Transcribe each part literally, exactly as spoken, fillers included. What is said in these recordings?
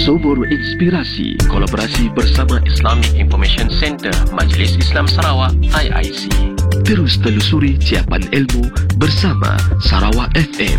Sumur Inspirasi, kolaborasi bersama Islamic Information Center Majlis Islam Sarawak I I C. Terus telusuri ciapan ilmu bersama Sarawak F M.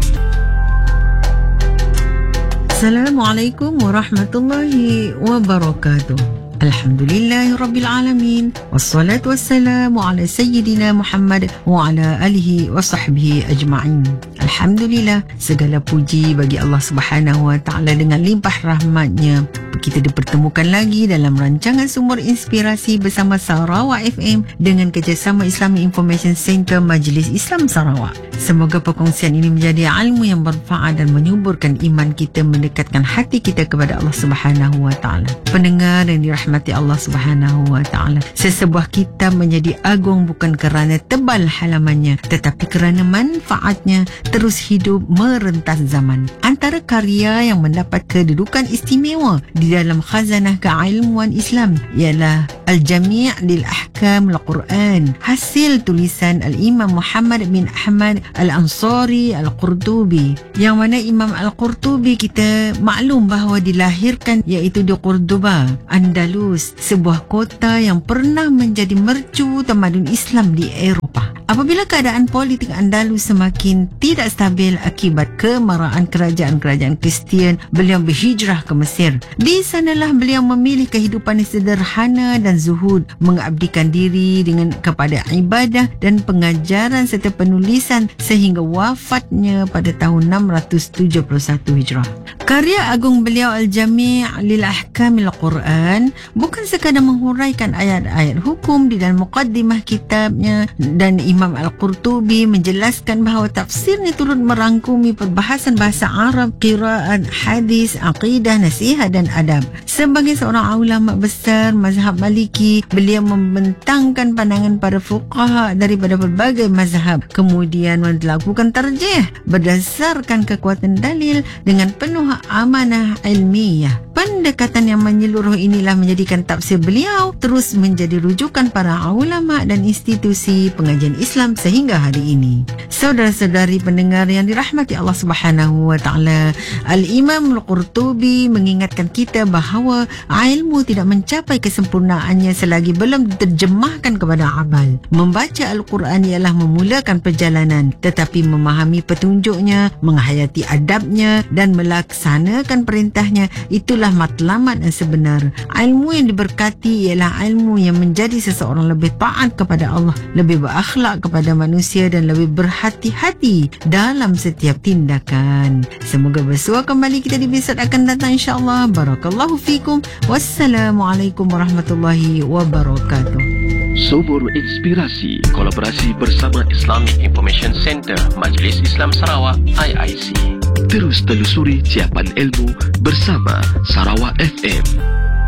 Assalamualaikum warahmatullahi wabarakatuh. Alhamdulillahi Rabbil Alamin. Wassalatu wassalamu ala Sayyidina Muhammad wa ala alihi wa sahbihi ajma'in. Alhamdulillah, segala puji bagi Allah Subhanahu wa ta'ala. Dengan limpah rahmatnya kita dipertemukan lagi dalam rancangan Sumur Inspirasi bersama Sarawak F M dengan kerjasama Islamic Information Center Majlis Islam Sarawak. Semoga perkongsian ini menjadi ilmu yang bermanfaat dan menyuburkan iman kita, mendekatkan hati kita kepada Allah Subhanahu wa ta'ala. Pendengar yang dirahmati Allah Subhanahu wa ta'ala, sesebuah kitab menjadi agung bukan kerana tebal halamannya, tetapi kerana manfaatnya terus hidup merentas zaman. Antara karya yang mendapat kedudukan istimewa di dalam khazanah keilmuan Islam ialah Al-Jami' lil Ahkam Al-Quran, hasil tulisan Al-Imam Muhammad bin Ahmad Al-Ansari Al-Qurtubi, yang mana Imam Al-Qurtubi kita maklum bahawa dilahirkan iaitu di Cordoba, Andalus, sebuah kota yang pernah menjadi mercu tamadun Islam di Eropah. Apabila keadaan politik Andalus semakin tidak stabil akibat kemarahan kerajaan-kerajaan Kristian, beliau berhijrah ke Mesir. Di sanalah beliau memilih kehidupan sederhana dan zuhud, mengabdikan diri dengan kepada ibadah dan pengajaran serta penulisan sehingga wafatnya pada tahun enam ratus tujuh puluh satu Hijrah. Karya agung beliau Al-Jami' lil Ahkam Al-Quran bukan sekadar menghuraikan ayat-ayat hukum di dalam muqaddimah kitabnya, dan Imam Al-Qurtubi menjelaskan bahawa tafsirnya turut merangkumi perbahasan bahasa Arab, qiraat, hadis, aqidah, nasihat dan adab. Sebagai seorang ulama besar mazhab Maliki, beliau membentangkan pandangan para fuqaha daripada berbagai mazhab, kemudian melakukan tarjih berdasarkan kekuatan dalil dengan penuh amanah ilmiah. Pendekatan yang menyeluruh inilah menjadikan tafsir beliau terus menjadi rujukan para ulama dan institusi pengajian Islam sehingga hari ini. Saudara-saudari pendengar yang dirahmati Allah Subhanahu wa ta'ala, Al-Imam Al-Qurtubi mengingatkan kita bahawa ilmu tidak mencapai kesempurnaannya selagi belum diterjemahkan kepada amal. Membaca Al-Quran ialah memulakan perjalanan, tetapi memahami petunjuknya, menghayati adabnya dan melaksanakan perintahnya, itulah matlamat yang sebenar. Ilmu yang diberkati ialah ilmu yang menjadi seseorang lebih taat kepada Allah, lebih berakhlak kepada manusia dan lebih berhati-hati dalam setiap tindakan. Semoga bersua kembali kita di episod akan datang insya-Allah. Barakallahu fikum. Wassalamualaikum warahmatullahi wabarakatuh. Sumur Inspirasi, kolaborasi bersama Islamic Information Center Majlis Islam Sarawak I I C. Terus telusuri ciapan ilmu bersama Sarawak F M.